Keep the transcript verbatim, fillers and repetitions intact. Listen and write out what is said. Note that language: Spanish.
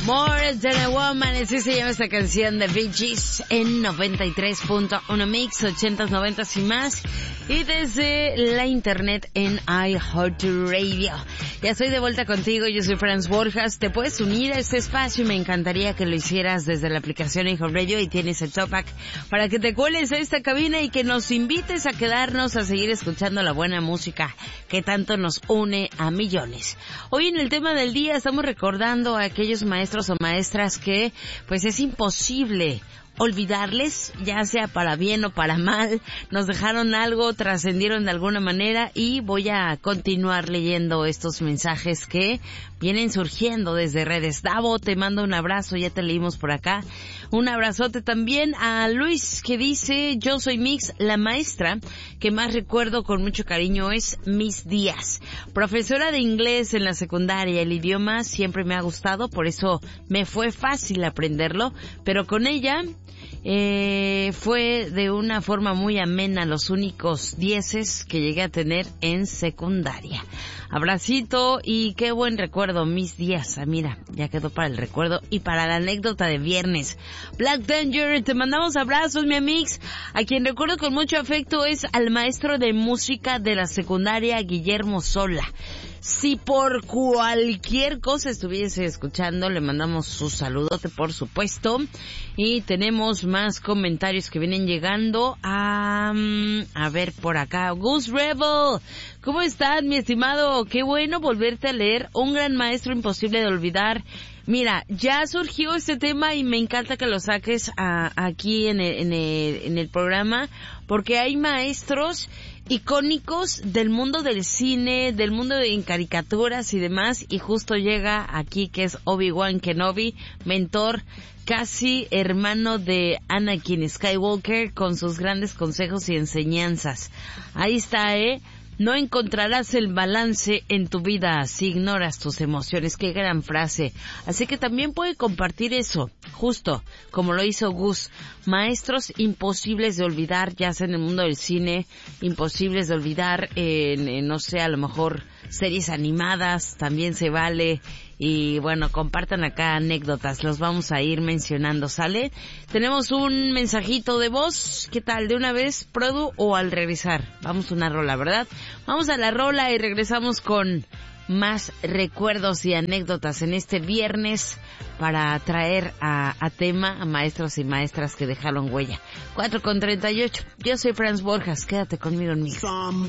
More Than a Woman, así se llama esta canción de Bee Gees en noventa y tres punto uno Mix, ochentas, noventas y más. Y desde la internet en iHeartRadio. Ya estoy de vuelta contigo, yo soy Franz Borjas. Te puedes unir a este espacio y me encantaría que lo hicieras desde la aplicación iHeartRadio y tienes el Topac para que te cueles a esta cabina y que nos invites a quedarnos a seguir escuchando la buena música que tanto nos une a millones. Hoy en el tema del día estamos recordando a aquellos maestros o maestras que pues es imposible olvidarles, ya sea para bien o para mal, nos dejaron algo, trascendieron de alguna manera y voy a continuar leyendo estos mensajes que vienen surgiendo desde redes. Davo, te mando un abrazo, ya te leímos por acá. Un abrazote también a Luis que dice, yo soy Mix, la maestra que más recuerdo con mucho cariño es Miss Díaz, profesora de inglés en la secundaria. El idioma siempre me ha gustado, por eso me fue fácil aprenderlo, pero con ella Eh, fue de una forma muy amena los únicos dieces que llegué a tener en secundaria. Abracito y qué buen recuerdo, Miss Díaz. Ah, mira, ya quedó para el recuerdo y para la anécdota de viernes. Black Danger, te mandamos abrazos, mi amix. A quien recuerdo con mucho afecto es al maestro de música de la secundaria, Guillermo Sola. Si por cualquier cosa estuviese escuchando, le mandamos su saludote, por supuesto. Y tenemos más comentarios que vienen llegando. A, a ver, por acá. Gus Rebel, ¿cómo estás, mi estimado? Qué bueno volverte a leer. Un gran maestro imposible de olvidar. Mira, ya surgió este tema y me encanta que lo saques a, aquí en el, en el, en el programa, porque hay maestros icónicos del mundo del cine, del mundo de en caricaturas y demás, y justo llega aquí que es Obi-Wan Kenobi, mentor, casi hermano de Anakin Skywalker, con sus grandes consejos y enseñanzas. Ahí está, ¿eh? No encontrarás el balance en tu vida si ignoras tus emociones. Qué gran frase. Así que también puede compartir eso, justo como lo hizo Gus. Maestros imposibles de olvidar, ya sea en el mundo del cine, imposibles de olvidar en, en no sé, a lo mejor series animadas, también se vale. Y bueno, compartan acá anécdotas, los vamos a ir mencionando, ¿sale? Tenemos un mensajito de voz, ¿qué tal? ¿De una vez, Produ, o al regresar? Vamos a una rola, ¿verdad? Vamos a la rola y regresamos con más recuerdos y anécdotas en este viernes para traer a, a tema a maestros y maestras que dejaron huella. cuatro con treinta y ocho, yo soy Franz Borjas, quédate conmigo en Mix.